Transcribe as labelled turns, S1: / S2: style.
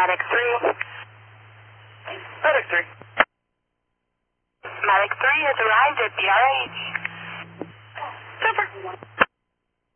S1: Medic 3.
S2: Medic 3.
S1: Medic 3 has arrived at BRH.
S2: Super.